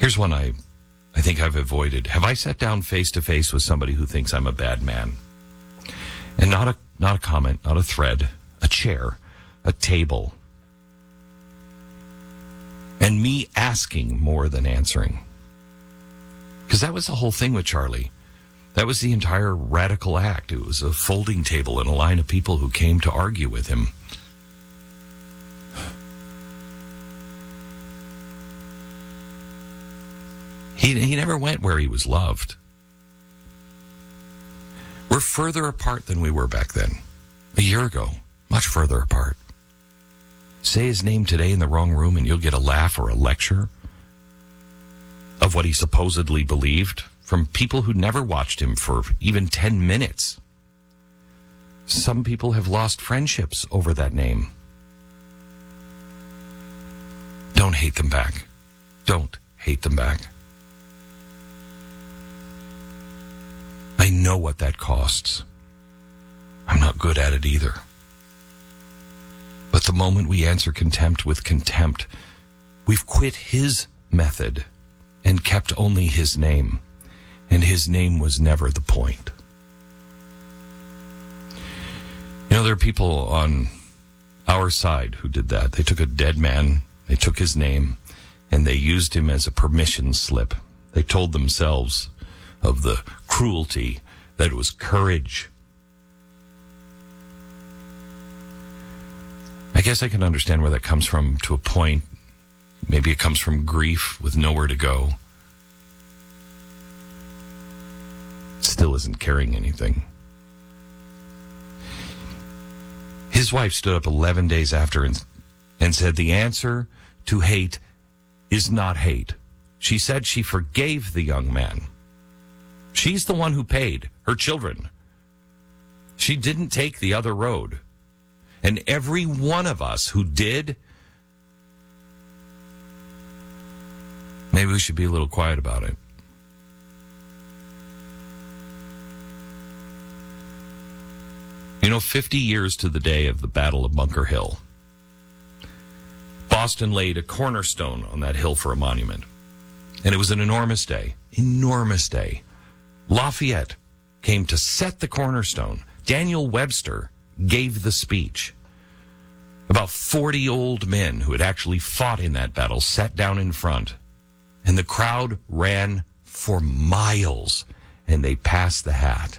Here's one I think I've avoided. Have I sat down face to face with somebody who thinks I'm a bad man? And not a comment, not a thread, a chair, a table. And me asking more than answering. Because that was the whole thing with Charlie. That was the entire radical act. It was a folding table and a line of people who came to argue with him. He never went where he was loved. We're further apart than we were back then. A year ago, much further apart. Say his name today in the wrong room and you'll get a laugh or a lecture of what he supposedly believed from people who never watched him for even 10 minutes. Some people have lost friendships over that name. Don't hate them back. Don't hate them back. I know what that costs. I'm not good at it either. But the moment we answer contempt with contempt, we've quit his method and kept only his name. And his name was never the point. You know, there are people on our side who did that. They took a dead man, they took his name, and they used him as a permission slip. They told themselves of the cruelty that it was courage. I guess I can understand where that comes from to a point. Maybe it comes from grief with nowhere to go. Still isn't carrying anything. His wife stood up 11 days after and said the answer to hate is not hate. She said she forgave the young man. She's the one who paid, her children. She didn't take the other road. And every one of us who did, maybe we should be a little quiet about it. You know, 50 years to the day of the Battle of Bunker Hill, Boston laid a cornerstone on that hill for a monument. And it was an enormous day. Enormous day. Lafayette came to set the cornerstone. Daniel Webster gave the speech. About 40 old men who had actually fought in that battle sat down in front. And the crowd ran for miles. And they passed the hat.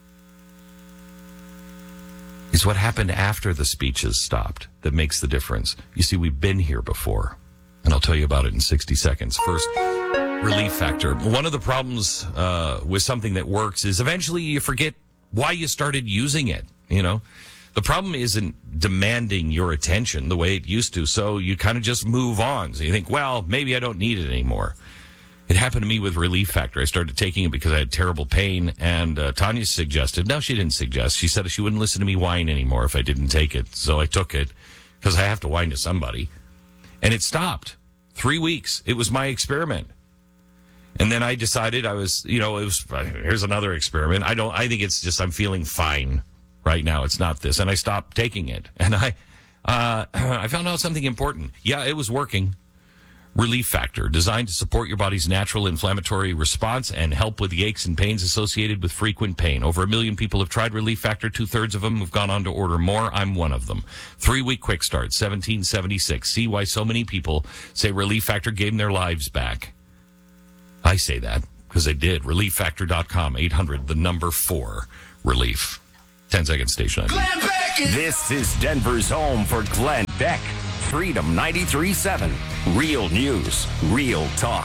It's what happened after the speeches stopped that makes the difference. You see, we've been here before. And I'll tell you about it in 60 seconds. First, relief factor. One of the problems with something that works is eventually you forget why you started using it, you know. The problem isn't demanding your attention the way it used to, so you kind of just move on. So you think, well, maybe I don't need it anymore. It happened to me with Relief Factor. I started taking it because I had terrible pain, and Tanya suggested, no, she didn't suggest. She said she wouldn't listen to me whine anymore if I didn't take it. So I took it because I have to whine to somebody. And it stopped. 3 weeks. It was my experiment. And then I decided here's another experiment. I think it's just I'm feeling fine right now. It's not this. And I stopped taking it. And I found out something important. Yeah, it was working. Relief Factor, designed to support your body's natural inflammatory response and help with the aches and pains associated with frequent pain. Over 1 million people have tried Relief Factor. 2/3 of them have gone on to order more. I'm one of them. 3-week quick start, $17.76. See why so many people say Relief Factor gave them their lives back. I say that because they did. ReliefFactor.com, 800-4, relief. 10-second station ID. This is Denver's home for Glenn Beck. Freedom 93.7. Real news, real talk.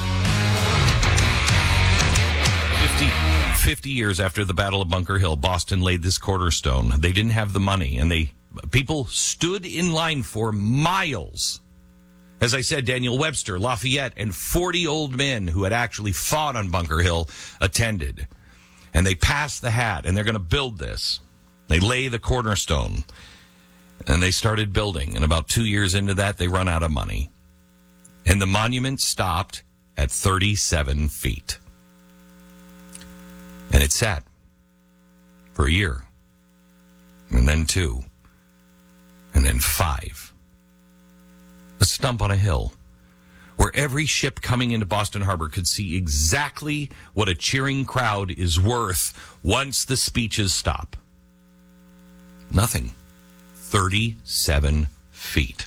50 years after the Battle of Bunker Hill, Boston laid this cornerstone. They didn't have the money, and people stood in line for miles. As I said, Daniel Webster, Lafayette, and 40 old men who had actually fought on Bunker Hill attended. And they passed the hat, and they're going to build this. They lay the cornerstone. And they started building. And about 2 years into that, they run out of money. And the monument stopped at 37 feet. And it sat for a year. And then 2. And then 5. A stump on a hill where every ship coming into Boston Harbor could see exactly what a cheering crowd is worth once the speeches stop. Nothing. 37 feet.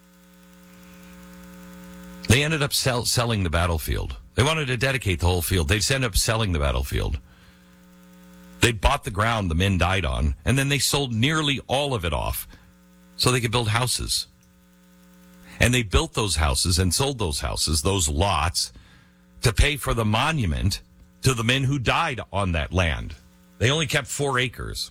They ended up selling the battlefield. They wanted to dedicate the whole field. They ended up selling the battlefield. They bought the ground the men died on, and then they sold nearly all of it off so they could build houses. And they built those houses and sold those houses, those lots, to pay for the monument to the men who died on that land. They only kept 4 acres.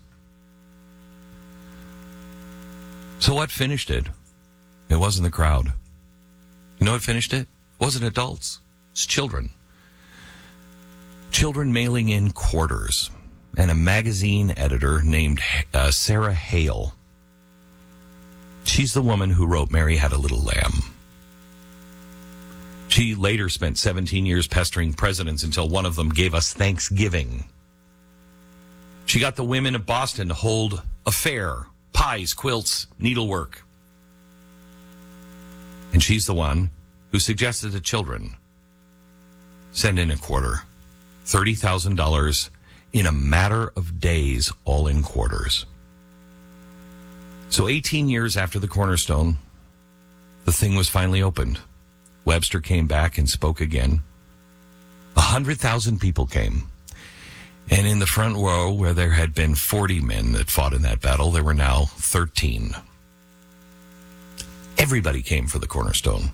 So what finished it? It wasn't the crowd. You know what finished it? It wasn't adults. It's children. Children mailing in quarters. And a magazine editor named Sarah Hale. She's the woman who wrote Mary Had a Little Lamb. She later spent 17 years pestering presidents until one of them gave us Thanksgiving. She got the women of Boston to hold a fair, pies, quilts, needlework. And she's the one who suggested to children send in a quarter, $30,000 in a matter of days, all in quarters. So 18 years after the cornerstone, the thing was finally opened. Webster came back and spoke again. 100,000 people came. And in the front row, where there had been 40 men that fought in that battle, there were now 13. Everybody came for the cornerstone.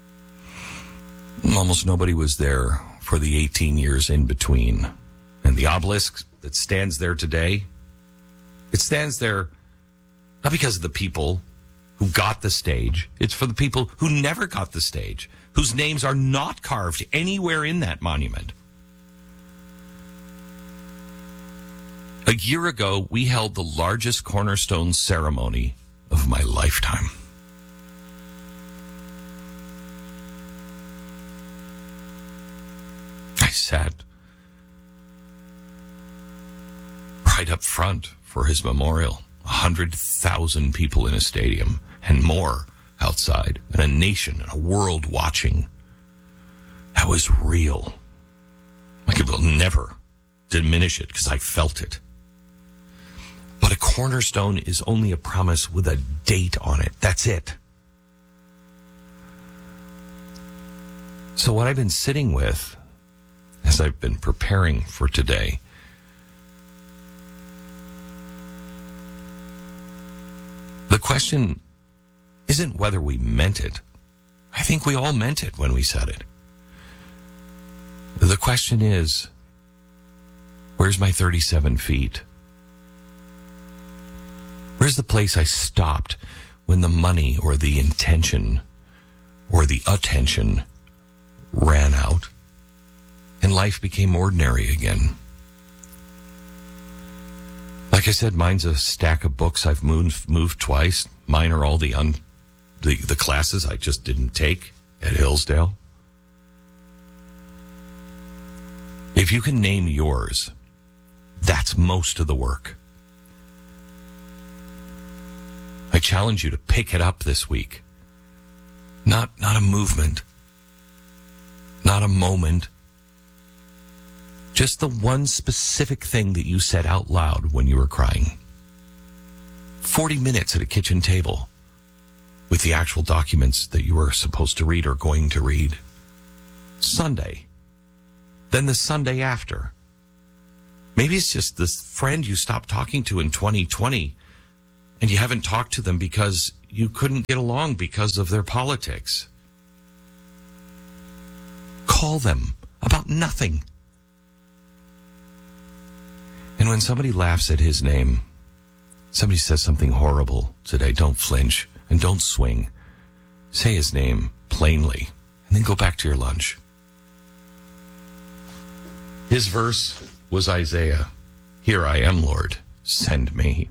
Almost nobody was there for the 18 years in between. And the obelisk that stands there today, it stands there not because of the people who got the stage. It's for the people who never got the stage, whose names are not carved anywhere in that monument. A year ago, we held the largest cornerstone ceremony of my lifetime. I sat right up front for his memorial. 100,000 people in a stadium and more outside, and a nation and a world watching. That was real. I will never diminish it because I felt it. But a cornerstone is only a promise with a date on it. That's it. So what I've been sitting with as I've been preparing for today, the question isn't whether we meant it. I think we all meant it when we said it. The question is, where's my 37 feet? Where's the place I stopped when the money or the intention or the attention ran out and life became ordinary again? Like I said, mine's a stack of books I've moved twice. Mine are all the classes I just didn't take at Hillsdale. If you can name yours, that's most of the work. I challenge you to pick it up this week. Not a movement, not a moment. Just the one specific thing that you said out loud when you were crying. 40 minutes at a kitchen table with the actual documents that you were supposed to read or going to read. Sunday. Then the Sunday after. Maybe it's just this friend you stopped talking to in 2020 and you haven't talked to them because you couldn't get along because of their politics. Call them about nothing. And when somebody laughs at his name, somebody says something horrible today, don't flinch and don't swing. Say his name plainly and then go back to your lunch. His verse was Isaiah. Here I am, Lord, send me.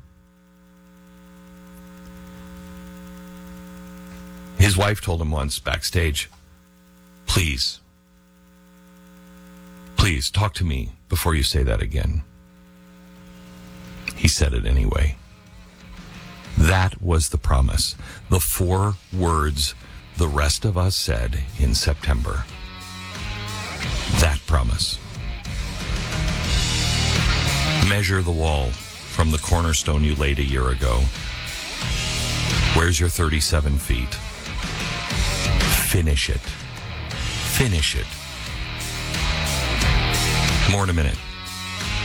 His wife told him once backstage, please talk to me before you say that again. He said it anyway. That was the promise. The 4 words the rest of us said in September. That promise. Measure the wall from the cornerstone you laid a year ago. Where's your 37 feet? Finish it. Finish it. More in a minute.